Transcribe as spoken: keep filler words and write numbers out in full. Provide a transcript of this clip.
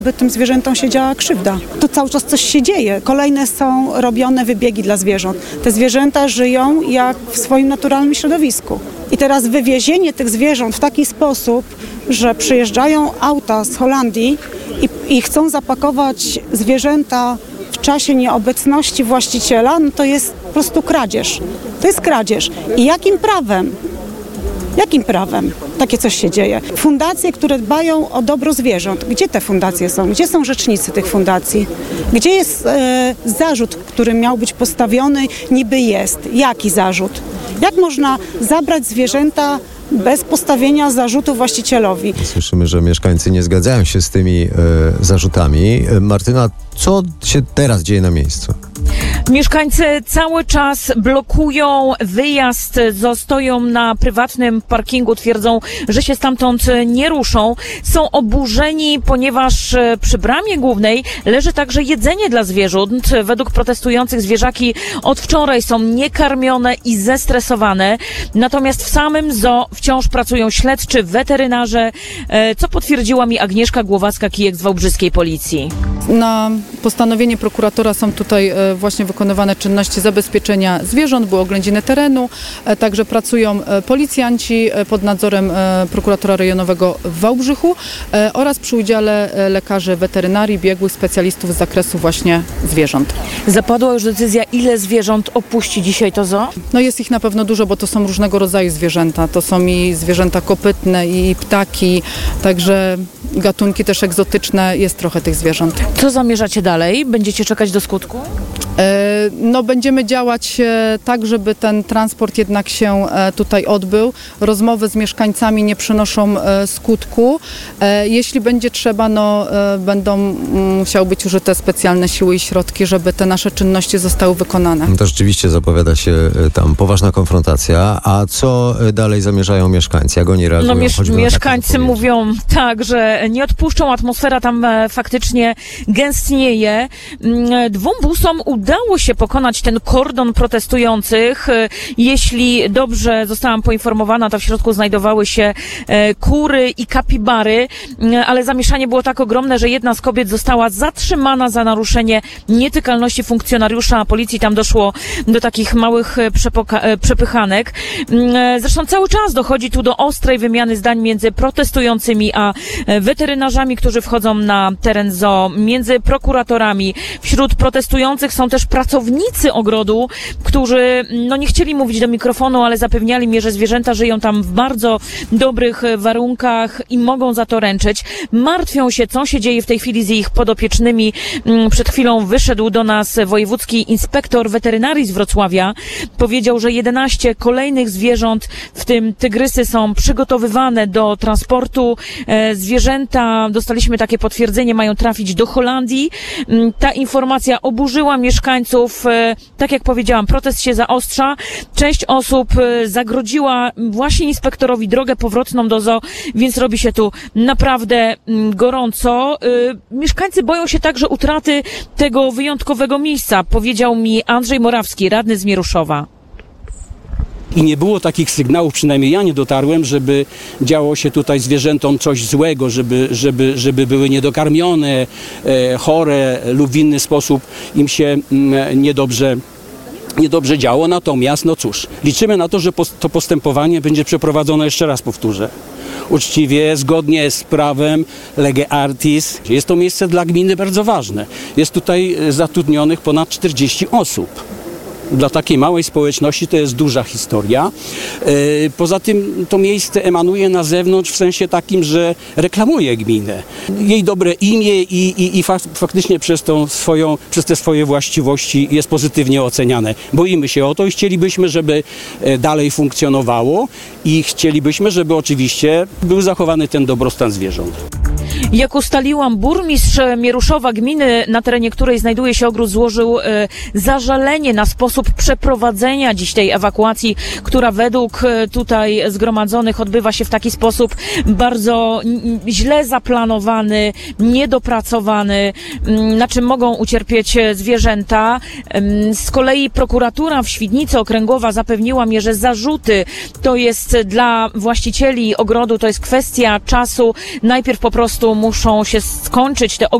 by tym zwierzętom się działa krzywda. Tu cały czas coś się dzieje. Kolejne są robione wybiegi dla zwierząt. Te zwierzęta żyją jak w swoim naturalnym środowisku. I teraz wywiezienie tych zwierząt w taki sposób, że przyjeżdżają auta z Holandii i, i chcą zapakować zwierzęta w czasie nieobecności właściciela, no to jest po prostu kradzież. To jest kradzież. I jakim prawem? Jakim prawem takie coś się dzieje? Fundacje, które dbają o dobro zwierząt. Gdzie te fundacje są? Gdzie są rzecznicy tych fundacji? Gdzie jest e, zarzut, który miał być postawiony, niby jest? Jaki zarzut? Jak można zabrać zwierzęta bez postawienia zarzutu właścicielowi? Słyszymy, że mieszkańcy nie zgadzają się z tymi e, zarzutami. Martyna, co się teraz dzieje na miejscu? Mieszkańcy cały czas blokują wyjazd, stoją na prywatnym parkingu, twierdzą, że się stamtąd nie ruszą. Są oburzeni, ponieważ przy bramie głównej leży także jedzenie dla zwierząt. Według protestujących zwierzaki od wczoraj są niekarmione i zestresowane. Natomiast w samym zoo wciąż pracują śledczy, weterynarze, co potwierdziła mi Agnieszka Głowacka-Kijek z wałbrzyskiej policji. Na postanowienie prokuratora są tutaj właśnie wykonywane czynności zabezpieczenia zwierząt, były oględziny terenu, także pracują policjanci pod nadzorem prokuratora rejonowego w Wałbrzychu oraz przy udziale lekarzy weterynarii, biegłych specjalistów z zakresu właśnie zwierząt. Zapadła już decyzja, ile zwierząt opuści dzisiaj to zoo? No jest ich na pewno dużo, bo to są różnego rodzaju zwierzęta. To są i zwierzęta kopytne, i ptaki, także gatunki też egzotyczne, jest trochę tych zwierząt. Co zamierzacie dalej? Będziecie czekać do skutku? No będziemy działać tak, żeby ten transport jednak się tutaj odbył. Rozmowy z mieszkańcami nie przynoszą skutku. Jeśli będzie trzeba, no będą musiały być użyte specjalne siły i środki, żeby te nasze czynności zostały wykonane. To rzeczywiście zapowiada się tam poważna konfrontacja. A co dalej zamierzają mieszkańcy? Jak oni reagują? No miesz- mieszkańcy mówią tak, że nie odpuszczą. Atmosfera tam faktycznie gęstnieje. Dwóm busom udało się pokonać ten kordon protestujących. Jeśli dobrze zostałam poinformowana, to w środku znajdowały się kury i kapibary, ale zamieszanie było tak ogromne, że jedna z kobiet została zatrzymana za naruszenie nietykalności funkcjonariusza policji. Tam doszło do takich małych przepoka- przepychanek. Zresztą cały czas dochodzi tu do ostrej wymiany zdań między protestującymi a weterynarzami, którzy wchodzą na teren zoo, między prokuratorami. Wśród protestujących są też pracownicy ogrodu, którzy no nie chcieli mówić do mikrofonu, ale zapewniali mnie, że zwierzęta żyją tam w bardzo dobrych warunkach i mogą za to ręczyć. Martwią się, co się dzieje w tej chwili z ich podopiecznymi. Przed chwilą wyszedł do nas wojewódzki inspektor weterynarii z Wrocławia. Powiedział, że jedenaście kolejnych zwierząt, w tym tygrysy, są przygotowywane do transportu. Zwierzęta, dostaliśmy takie potwierdzenie, mają trafić do Holandii. Ta informacja oburzyła mieszkańców. Tak jak powiedziałam, protest się zaostrza. Część osób zagrodziła właśnie inspektorowi drogę powrotną do zoo, więc robi się tu naprawdę gorąco. Mieszkańcy boją się także utraty tego wyjątkowego miejsca, powiedział mi Andrzej Morawski, radny z Mieruszowa. I nie było takich sygnałów, przynajmniej ja nie dotarłem, żeby działo się tutaj zwierzętom coś złego, żeby, żeby, żeby były niedokarmione, e, chore lub w inny sposób im się mm, niedobrze niedobrze działo. Natomiast, no cóż, liczymy na to, że to postępowanie będzie przeprowadzone, jeszcze raz powtórzę, uczciwie, zgodnie z prawem, lege artis. Jest to miejsce dla gminy bardzo ważne. Jest tutaj zatrudnionych ponad czterdzieści osób. Dla takiej małej społeczności to jest duża historia. Poza tym to miejsce emanuje na zewnątrz w sensie takim, że reklamuje gminę. Jej dobre imię i, i, i faktycznie przez, tą swoją, przez te swoje właściwości jest pozytywnie oceniane. Boimy się o to i chcielibyśmy, żeby dalej funkcjonowało i chcielibyśmy, żeby oczywiście był zachowany ten dobrostan zwierząt. Jak ustaliłam, burmistrz Mieruszowa, gminy, na terenie której znajduje się ogród, złożył e, zażalenie na sposób przeprowadzenia dziś tej ewakuacji, która według e, tutaj zgromadzonych odbywa się w taki sposób bardzo n- źle zaplanowany, niedopracowany, m, na czym mogą ucierpieć zwierzęta. M, z kolei prokuratura w Świdnicy Okręgowa zapewniła mnie, że zarzuty to jest dla właścicieli ogrodu, to jest kwestia czasu. Najpierw poprowadzą prostu muszą się skończyć te